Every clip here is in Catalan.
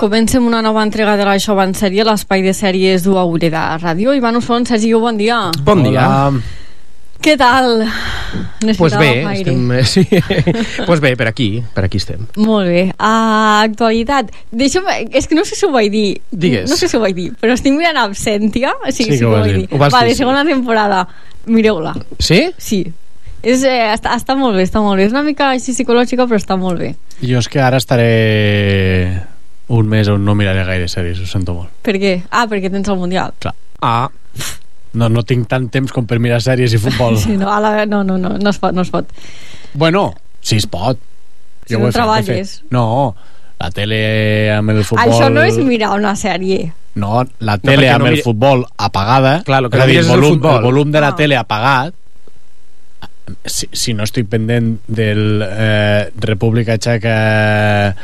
Comencem una nova entrega de la Jove en Sèrie, l'espai de sèries d'UAURE de Ràdio. Iván Usón, Sergi, bon dia. Bon dia. Què tal? Pues bé, sí. Pues bé, per aquí estem. Molt bé. Actualitat. Deixa'm, és que no sé si ho vaig dir. Digues. No sé si ho vaig dir, però estic mirant Absentia. Sí que ho vaig dir. De segona temporada. Mireu-la. Sí? Sí. Està molt bé, està molt bé. És una mica així psicològica, però està molt bé. Jo és que ara estaré un mes on no miraré gaire sèries, ho sento molt. Per què? Perquè tens el Mundial. Clar. No tinc tant temps com per mirar sèries i futbol. Sí, no es pot. Bueno, sí es pot. Si no treballes. No, la tele amb el futbol... Això no és mirar una sèrie. No, la tele amb el futbol apagada. Clar, el que no mires és el futbol. El volum de la tele apagat. Si no estic pendent del República Txeca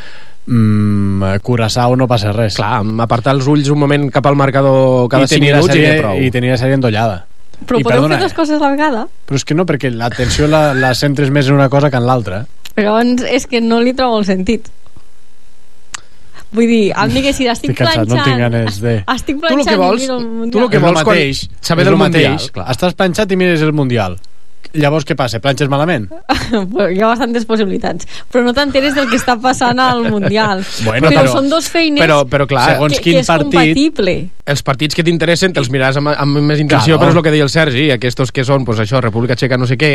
Curaçao, no passa res. Clar, apartar els ulls un moment cap al marcador cada 5 minuts i tenia sèrie endollada. Però podeu fer dues coses a la vegada? Però és que no, perquè l'atenció la centres més en una cosa que en l'altra. Però és que no li trobo el sentit. Vull dir, em digues si estic planxant... No tinc ganes de... Estic planxant i miro el Mundial. Tu el que vols quan... saber del Mundial. Estàs planxat i mires el Mundial. Llavors què passa? Planxes malament? Hi ha bastantes possibilitats, però no t'enteres del que està passant al Mundial. Però són dos feines però clar, segons que és compatible. Els partits que t'interessen te'ls miraràs amb més intenció, però és el que deia el Sergi, aquests que són, pues això, República Txeca no sé què.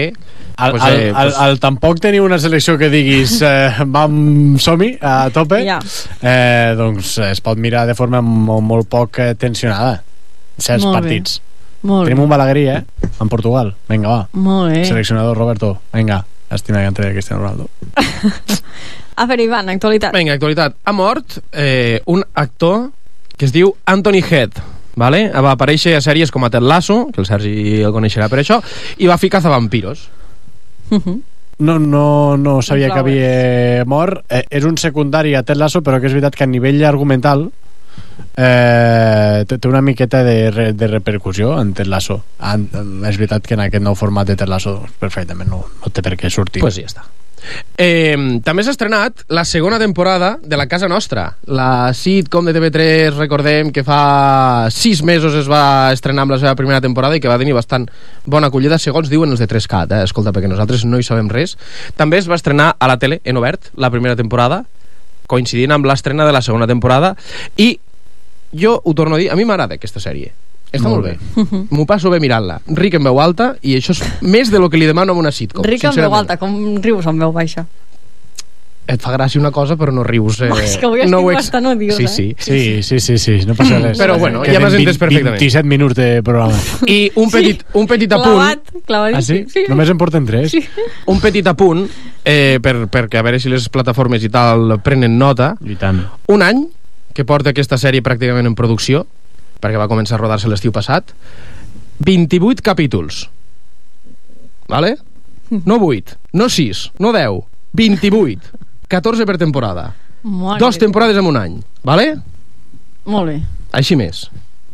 Tampoc teniu una selecció que diguis som-hi a tope, doncs es pot mirar de forma molt poc tensionada certs partits. Tenim un Balaguer, en Portugal. Vinga, va. Molt bé. Seleccionador Roberto. Vinga, estima que entre Cristiano Ronaldo. A veure, Ivan, actualitat. Vinga, actualitat. Ha mort un actor que es diu Anthony Head, vale? Va aparèixer a sèries com a Ted Lasso, que el Sergi el coneixerà per això, i va fer Cazavampiros. No sabia que havia mort. És un secundari a Ted Lasso, però que és veritat que a nivell argumental té una miqueta de repercussió en Ted Lasso. És veritat que en aquest nou format de Ted Lasso perfectament no té per què sortir. Pues ja està. També s'ha estrenat la segona temporada de La Casa Nostra, la sitcom de TV3. Recordem que fa 6 mesos es va estrenar amb la seva primera temporada i que va tenir bastant bona acollida, segons diuen els de 3CAT, escolta, perquè nosaltres no hi sabem res. També es va estrenar a la tele en obert la primera temporada, coincidint amb l'estrena de la segona temporada, i jo ho torno a dir, a mi m'agrada aquesta sèrie. Està molt bé. M'ho passo bé mirant-la. Ric en veu alta, i això és més de lo que li demano a una sitcom. Ric en veu alta, com rius en veu baixa? Et fa gràcia una cosa, però no rius. És que avui estic bastant odiós, Sí, no passa res. Però bueno, ja m'has entès perfectament. 27 minuts de programa. I un petit apunt... Clavadíssim. Sí? Només en porten 3? Sí. Un petit apunt, perquè a veure si les plataformes i tal prenen nota. I tant. Un any que porta aquesta sèrie pràcticament en producció, perquè va començar a rodar-se l'estiu passat, 28 capítols, vale? No 8, no 6, no 10, 28, 14 per temporada. 2 temporades en un any, vale? Molt bé. Així més.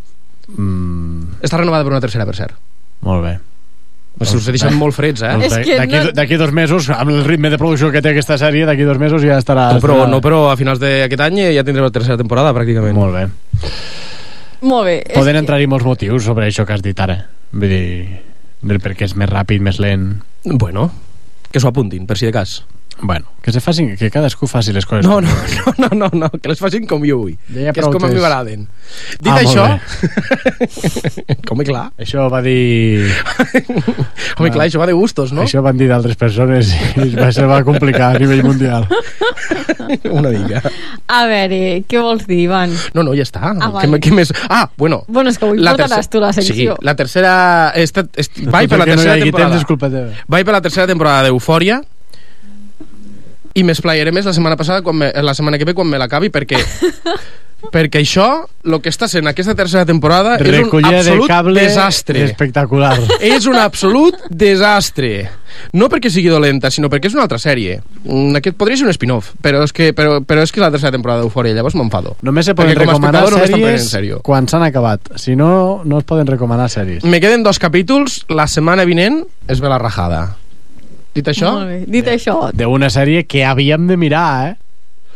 Està renovada per una tercera, per cert. Molt bé. Us deixen molt freds, D'aquí 2 mesos, amb el ritme de producció que té aquesta sèrie, d'aquí 2 mesos ja estarà... Però a finals d'aquest any ja tindrem la tercera temporada, pràcticament. Molt bé. Molt bé. Poden entrar-hi molts motius sobre això que has dit ara. Vull dir, perquè és més ràpid, més lent... Bueno, que s'ho apuntin, per si de cas. Bueno, que cadascú faci les coses. No, que les facin com jo vull, que és com a mi m'agraden. Dit això... Home, clar. Això va dir... Home, clar, això va de gustos, no? Això van dir d'altres persones i se va complicar a nivell mundial. Una mica. A veure, què vols dir, Ivan? No, ja està. Què més? Bueno, és que avui portaràs tu la secció. Sí, la tercera... Vaig per la tercera temporada. Vaig per la tercera temporada d'Eufòria, i m'esplaiaré més la setmana que ve quan me l'acabi, perquè això, el que està sent aquesta tercera temporada, és un absolut desastre. Espectacular. És un absolut desastre. No perquè sigui dolenta, sinó perquè és una altra sèrie. Aquest podria ser un spin-off, però és que és la tercera temporada d'Eufòria, llavors m'enfado. Només se poden recomanar sèries quan s'han acabat. Si no, no es poden recomanar sèries. Me queden 2 capítols, la setmana vinent es ve la rajada. Dit això? Dit això. D'una sèrie que havíem de mirar,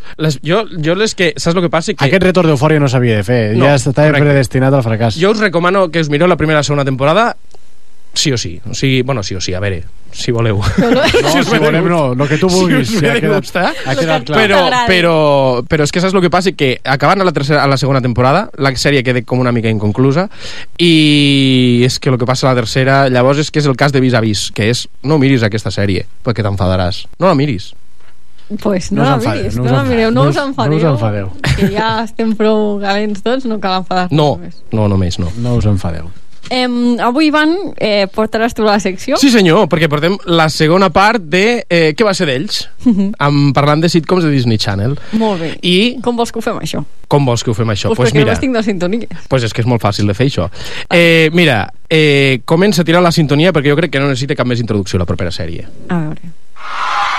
Jo les que... Saps el que passa? Que... Aquest retorn d'eufòria no s'havia de fer. No, ja estava predestinat al fracàs. Jo us recomano que us mireu la primera i la segona temporada sí o sí. O sigui, bueno, sí o sí, a veure, si voleu. No, si volem no, el que tu vulguis. Si us ha quedat clar. Però és que saps el que passa? Que acabant a la segona temporada, la sèrie queda com una mica inconclusa, i és que el que passa a la tercera, llavors és que és el cas de Vis a Vis, que és, no miris aquesta sèrie, perquè t'enfadaràs. No la miris. Pues no la miris, no la mireu, no us enfadeu. Que ja estem prou calents tots, no cal enfadar-nos més. No, només no. No us enfadeu. Avui, Ivan, portaràs tu la secció? Sí, senyor, perquè portem la segona part de què va ser d'ells, parlant de sitcoms de Disney Channel. Molt bé. I com vols que ho fem, això? Com vols que ho fem, això? Pues perquè només tinc 2 sintonies. Pues és que és molt fàcil de fer, això. Mira, comença a tirar la sintonia, perquè jo crec que no necessita cap més introducció la propera sèrie. A veure.